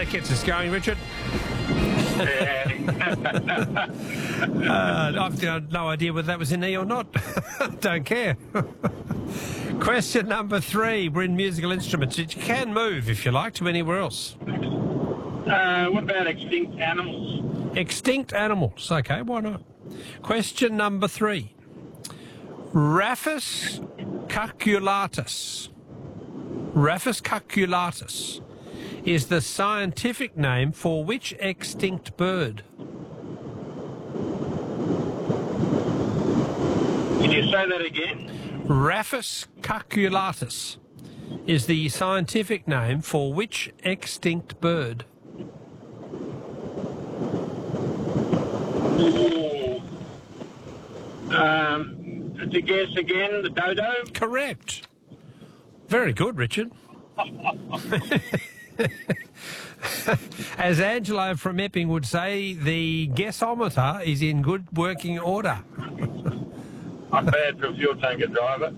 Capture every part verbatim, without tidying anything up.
that gets us going, Richard. Yeah. uh, I've got no idea whether that was in E or not. Don't care. Question number three. We're in musical instruments. You can move, if you like, to anywhere else. Uh, what about extinct animals? Extinct animals. Okay, why not? Question number three. Raphis cuculatus. Raphis cuculatus is the scientific name for which extinct bird? Can you say that again? Raphis cuculatus is the scientific name for which extinct bird? Ooh. Um, to guess again, the dodo? Correct. Very good, Richard. As Angelo from Epping would say, the guessometer is in good working order. I'm bad for a fuel tanker driver.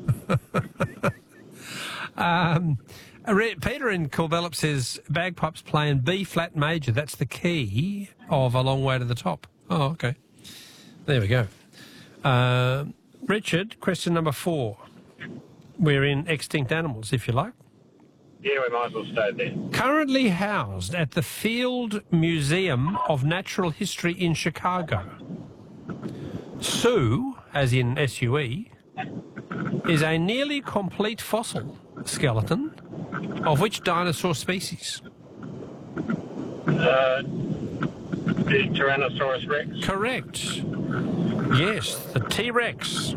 um, Peter in Corbellop says bagpipes play in B flat major. That's the key of A Long Way to the Top. Oh, okay. There we go. Uh, Richard, question number four. We're in extinct animals, if you like. Yeah, we might as well stay there. Currently housed at the Field Museum of Natural History in Chicago, Sue, as in S U E, is a nearly complete fossil skeleton of which dinosaur species? Uh, the Tyrannosaurus Rex. Correct. Yes, the T-Rex.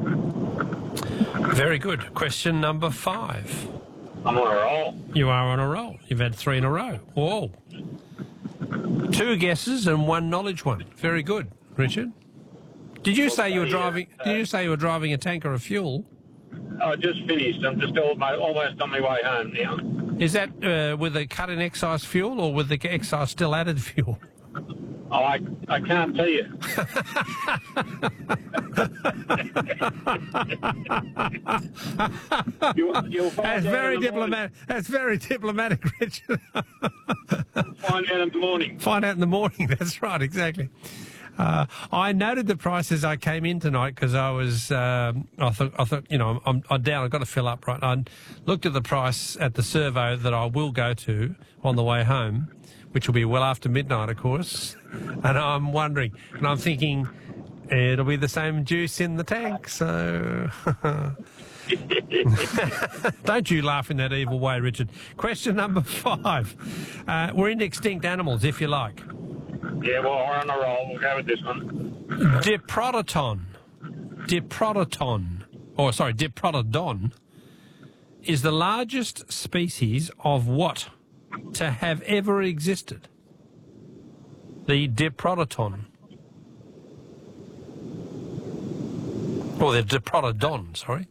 Very good. Question number five. I'm on a roll. You are on a roll. You've had three in a row. Whoa. Two guesses and one knowledge one. Very good, Richard. Did you say you were driving? Did you say you were driving a tanker of fuel? I just finished. I'm just almost, almost on my way home now. Is that uh, with the cut in excise fuel or with the excise still added fuel? Oh, I, I can't tell you. you you'll find That's out very in the diplomatic. That's very diplomatic, Richard. morning. Find out in the morning. Find out in the morning. That's right, exactly. Uh, I noted the price as I came in tonight because I was, um, I thought, I thought, you know, I'm, I'm down. I've got to fill up, right? I looked at the price at the servo that I will go to on the way home, which will be well after midnight, of course. And I'm wondering, and I'm thinking, it'll be the same juice in the tank. So don't you laugh in that evil way, Richard. Question number five. Uh, we're in extinct animals, if you like. Yeah, well, we're on a roll. We'll go with this one. Diprotodon, Diprotodon, or sorry, Diprotodon, is the largest species of what to have ever existed? The Diprotodon. Or the Diprotodon, sorry.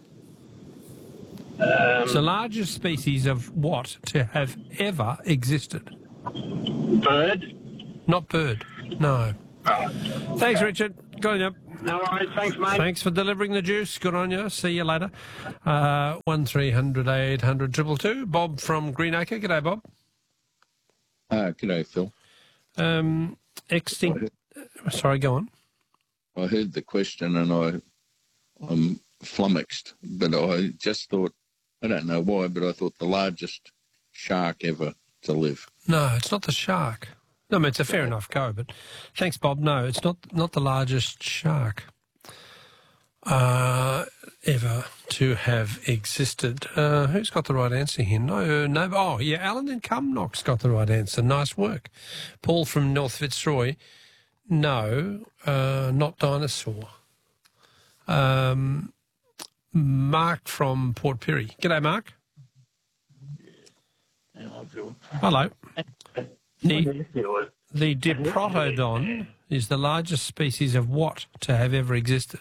Um, it's the largest species of what to have ever existed? bird. Not bird, no. Oh. Thanks, Richard. Good on you. No worries. Thanks, mate. Thanks for delivering the juice. Good on you. See you later. Uh, one three hundred eight hundred two two two. Bob from Greenacre. G'day, Bob. Uh, g'day, Phil. Um, extinct... Sorry, go on. I heard the question and I, I'm flummoxed, but I just thought, I don't know why, but I thought the largest shark ever to live. No, it's not the shark. No, I mean, it's a fair enough go, but thanks, Bob. No, it's not not the largest shark uh, ever to have existed. Uh, who's got the right answer here? No, no. Oh, yeah, Alan in Cumnock's got the right answer. Nice work. Paul from North Fitzroy. No, uh, not dinosaur. Um, Mark from Port Pirie. G'day, Mark. Hello. The, the Diprotodon is the largest species of what to have ever existed?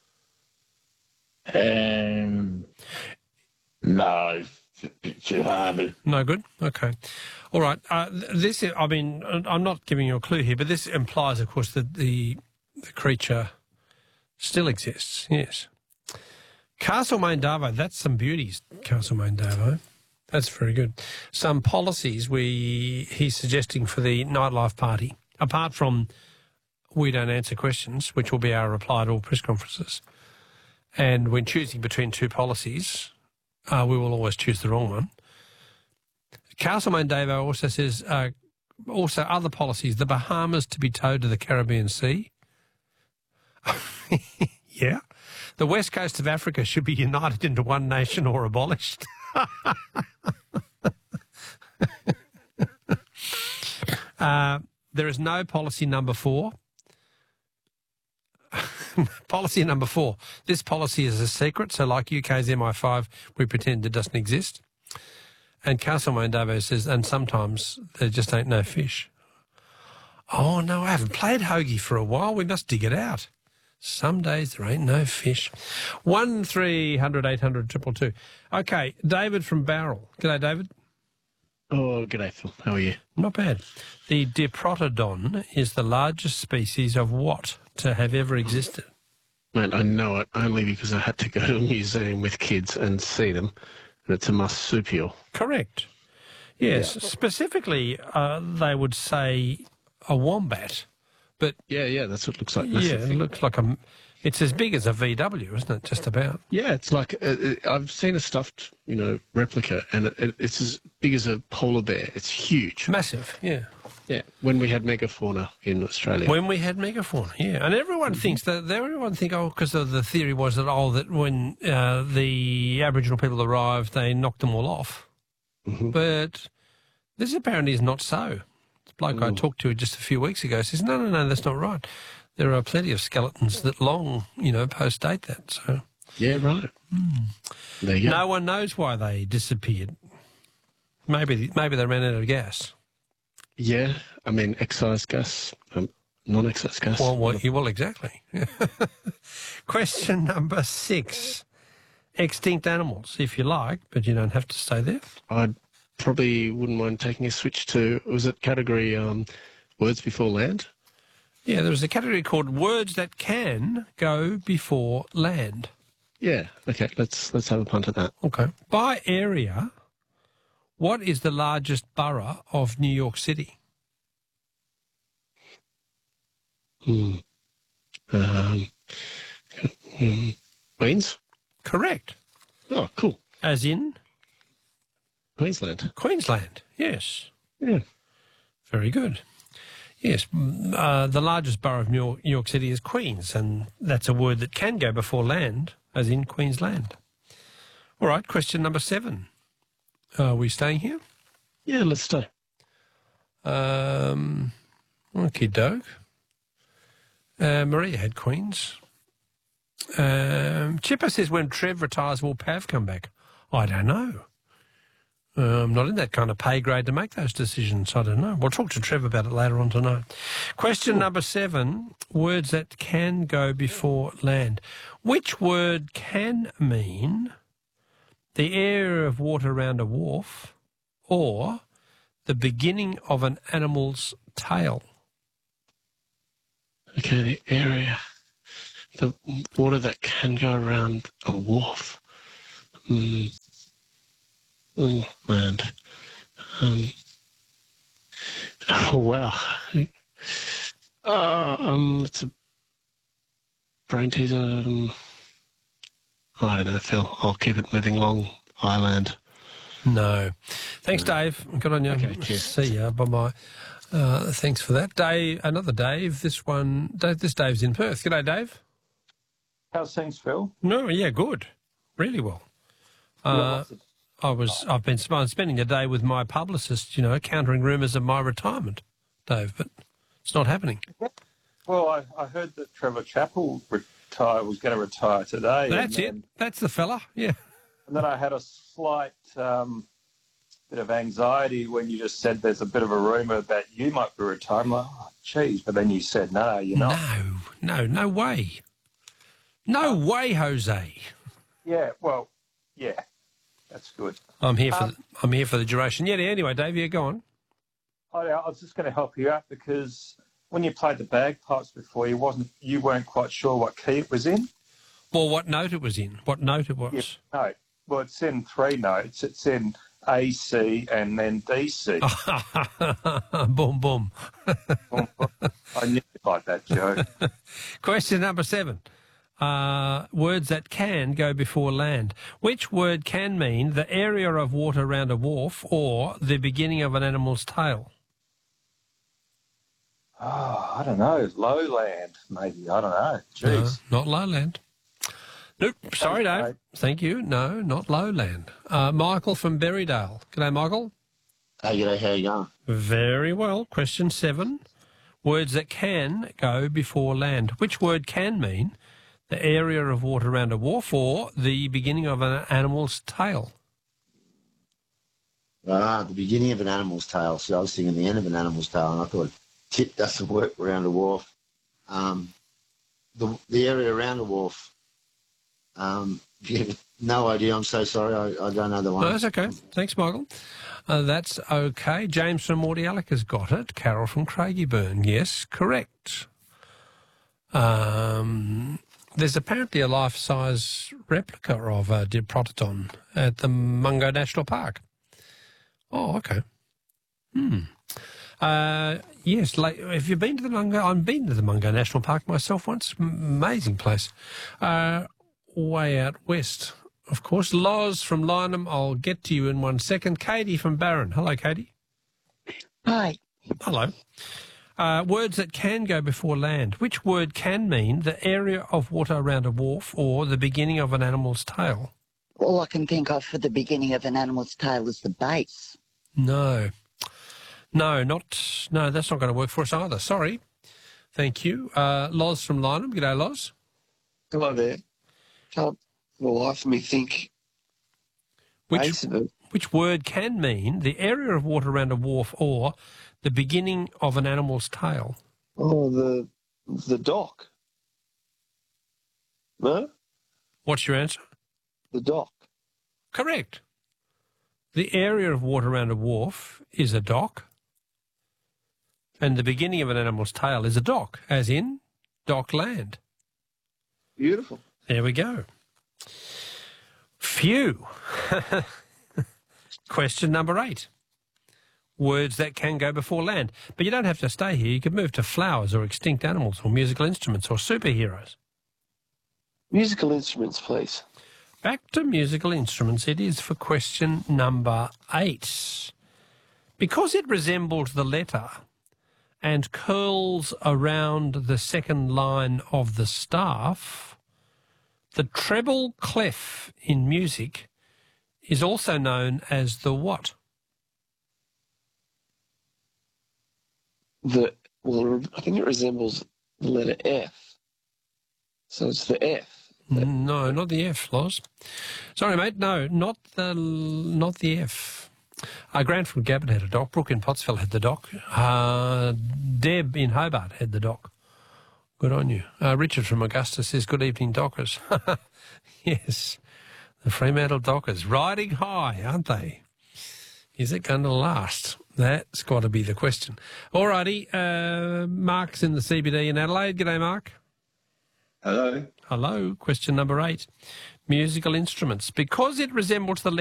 Um, no, it's too hard. No good? Okay. All right. Uh, this, is, I mean, I'm not giving you a clue here, but this implies, of course, that the, the creature still exists, yes. Castlemaine Darvo, that's some beauties, Castlemaine Darvo. That's very good. Some policies we he's suggesting for the nightlife party, apart from we don't answer questions, which will be our reply to all press conferences. And when choosing between two policies, uh, we will always choose the wrong one. Castlemaine Davo also says, uh, also other policies, the Bahamas to be towed to the Caribbean Sea. Yeah. The west coast of Africa should be united into one nation or abolished. uh, there is no policy number four. Policy number four. This policy is a secret, so like U K's M I five, we pretend it doesn't exist. And Castlemaine Davo says, and sometimes there just ain't no fish. Oh, no, I haven't played Hoagie for a while. We must dig it out. Some days there ain't no fish. One three hundred eight hundred triple two. Okay, David from Bowral. G'day, David. Oh, g'day, Phil. How are you? Not bad. The Diprotodon is the largest species of what to have ever existed? Mate, I know it only because I had to go to a museum with kids and see them, and it's a marsupial. Correct. Yes, yeah. Specifically, uh, they would say a wombat. But yeah, yeah, that's what it looks like. Yeah, it looks like a. It's as big as a V W, isn't it? Just about. Yeah, it's like uh, I've seen a stuffed, you know, replica, and it, it, it's as big as a polar bear. It's huge, massive. Yeah, yeah. When we had megafauna in Australia. When we had megafauna, yeah, and everyone mm-hmm. thinks that everyone think oh, because the theory was that oh, that when uh, the Aboriginal people arrived, they knocked them all off, mm-hmm. but this apparently is not so. Bloke Ooh. I talked to just a few weeks ago says, no, no, no, that's not right. There are plenty of skeletons that long, you know, post-date that. So yeah, right. Mm. There you go. No one knows why they disappeared. Maybe maybe they ran out of gas. Yeah, I mean, excise gas, um, non-excise gas. Well, well, well exactly. Question number six. Extinct animals, if you like, but you don't have to stay there. I'd probably wouldn't mind taking a switch to, was it category um, words before land? Yeah, there was a category called words that can go before land. Yeah, okay, let's let's have a punt at that. Okay. By area, what is the largest borough of New York City? Hmm. Um, hmm. Queens? Correct. Oh, cool. As in? Queensland. Queensland, yes. Yeah. Very good. Yes, uh, the largest borough of New York, New York City is Queens, and that's a word that can go before land, as in Queensland. All right, question number seven. Are we staying here? Yeah, let's stay. Um, okay, doke. Uh, Maria had Queens. Um, Chipper says, when Trev retires, will Pav come back? I don't know. Uh, I'm not in that kind of pay grade to make those decisions. I don't know. We'll talk to Trev about it later on tonight. Question number seven, words that can go before land. Which word can mean the area of water around a wharf or the beginning of an animal's tail? Okay, the area, the water that can go around a wharf. Hmm. Oh, land. Um, oh, wow. Uh, um, it's a brain teaser. Um, I don't know, Phil. I'll keep it moving along. Highland. No. Thanks, Dave. Good on you. Okay, cheers. See ya. Bye-bye. Uh, thanks for that. Dave, another Dave. This one, Dave, this Dave's in Perth. G'day, Dave. How's things, Phil? No, yeah, good. Really well. Uh, I was, I've been I'm spending a day with my publicist, you know, countering rumours of my retirement, Dave, but it's not happening. Well, I, I heard that Trevor Chappell retire, was going to retire today. That's and it. then, That's the fella, yeah. And then I had a slight um, bit of anxiety when you just said there's a bit of a rumour that you might be retired. I'm like, oh, geez, but then you said, no, you're not. No, no, no way. No um, way, Jose. Yeah, well, yeah. That's good. I'm here for um, the, I'm here for the duration. Yeah. Anyway, Dave, yeah, go on. I, I was just going to help you out because when you played the bagpipes before, you wasn't you weren't quite sure what key it was in. Well, what note it was in? What note it was? Yeah, no. Well, it's in three notes. It's in A C and then D C. Boom, boom. I knew you'd like that joke. Question number seven. Uh, words that can go before land. Which word can mean the area of water around a wharf or the beginning of an animal's tail? Oh, I don't know. Lowland, maybe. I don't know. No, Jeez. not lowland. Nope. Sorry, Thanks, Dave. mate. Thank you. No, not lowland. Uh, Michael from Berrydale. G'day, Michael. Hey, g'day, how you going? Very well. Question seven. Words that can go before land. Which word can mean the area of water around a wharf or the beginning of an animal's tail? Ah, the beginning of an animal's tail. So I was thinking the end of an animal's tail, and I thought tip doesn't work around a wharf. Um, the the area around a wharf. Um, yeah, no idea. I'm so sorry. I, I don't know the one. No, that's okay. Thanks, Michael. Uh, that's okay. James from Mordialloc has got it. Carol from Craigieburn. Yes, correct. Um, there's apparently a life-size replica of uh, Diprotodon at the Mungo National Park. Oh, okay. Hmm. Uh, yes, like, have you been to the Mungo? I've been to the Mungo National Park myself once. M- amazing place. Uh, way out west, of course. Loz from Lynham, I'll get to you in one second. Katie from Barron. Hello, Katie. Hi. Hello. Uh, words that can go before land. Which word can mean the area of water around a wharf or the beginning of an animal's tail? All I can think of for the beginning of an animal's tail is the base. No. No, not, no, that's not going to work for us either. Sorry. Thank you. Uh, Loz from Lynham. G'day, Loz. Hello there. Can't for the life of me think Which, base of it. which word can mean the area of water around a wharf or the beginning of an animal's tail? Oh, the the dock. No? What's your answer? The dock. Correct. The area of water around a wharf is a dock, and the beginning of an animal's tail is a dock, as in dock land. Beautiful. There we go. Phew. Question number eight. Words that can go before land. But you don't have to stay here. You could move to flowers or extinct animals or musical instruments or superheroes. Musical instruments, please. Back to musical instruments it is for question number eight. Because it resembles the letter and curls around the second line of the staff, the treble clef in music is also known as the what? The well, I think it resembles the letter F. So it's the F. No, not the F, Loz. Sorry, mate. No, not the not the F. Uh, Grant from Gabbard had a dock. Brooke in Pottsville had the dock. Uh, Deb in Hobart had the dock. Good on you. Uh, Richard from Augusta says, good evening, dockers. Yes, the Fremantle Dockers. Riding high, aren't they? Is it going to last? That's got to be the question. All righty. Uh, Mark's in the C B D in Adelaide. G'day, Mark. Hello. Hello. Question number eight. Musical instruments. Because it resembles the